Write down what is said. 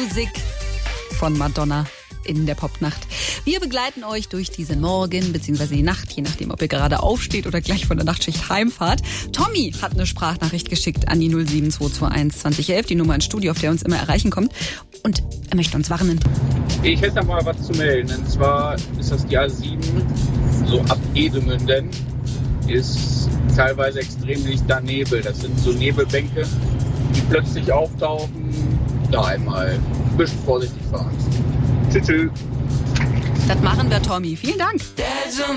Music von Madonna in der Popnacht. Wir begleiten euch durch diesen Morgen bzw. die Nacht, je nachdem, ob ihr gerade aufsteht oder gleich von der Nachtschicht heimfahrt. Tommy hat eine Sprachnachricht geschickt an die 07221 2011, die Nummer ins Studio, auf der uns immer erreichen kommt. Und er möchte uns warnen. Ich hätte da mal was zu melden. Und zwar ist das die A7, so ab Edemünden, ist teilweise extrem dichter Nebel. Das sind so Nebelbänke, die plötzlich auftauchen. Da einmal ein bisschen vorsichtig fahren. Tschüss. Das machen wir, Tommy. Vielen Dank.